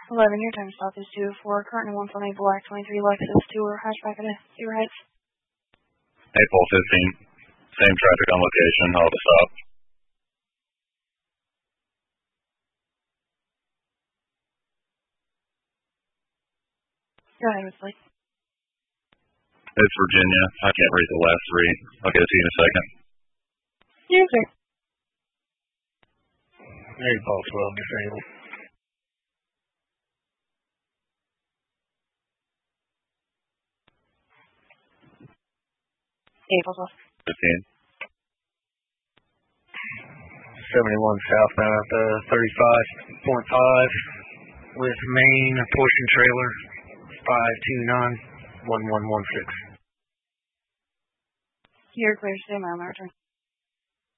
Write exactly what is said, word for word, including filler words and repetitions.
eleven, your time stop is two four, current one from a black twenty-three Lexus tour, hatchback at zero heights. April fifteen, same traffic on location, hold to stop. Go ahead, Miss Lee. It's Virginia. I can't read the last three. I'll get it to you in a second. Yes, sir. April twelve, disabled. April twelve. fifteen. seventy-one southbound at the thirty-five point five with main portion trailer five two nine one one one six. You're clear to stay, ma'am. Return.